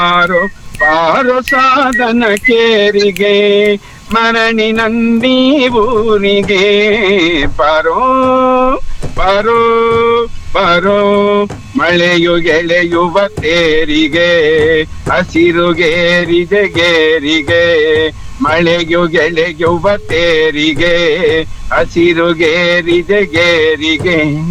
ಪಾರೋ ಪಾರೋ ಸಾಧನ ಕೇರಿಗೆ ಮರಣಿ ನಂದಿ ಊರಿಗೆ ಪಾರೋ ಪಾರೋ ಪಾರೋ ಮಳೆಯು ಗೆಳೆಯುವ ತೇರಿಗೆ ಹಸಿರು ಗೇರಿಗೆ ಗೇರಿಗೆ ಮಳೆಯು ಗೆಳೆಯುವ ತೇರಿಗೆ ಹಸಿರು ಗೇರಿಗೆ ಗೇರಿಗೆ